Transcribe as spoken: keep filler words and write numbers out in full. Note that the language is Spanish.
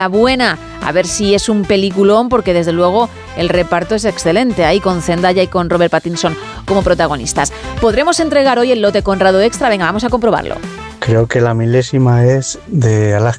buena, a ver si es un peliculón, porque desde luego el reparto es excelente, ahí con Zendaya y con Robert Pattinson como protagonistas. ¿Podremos entregar hoy el lote Conrado Extra? Venga, vamos a comprobarlo. Creo que la milésima es de Alaska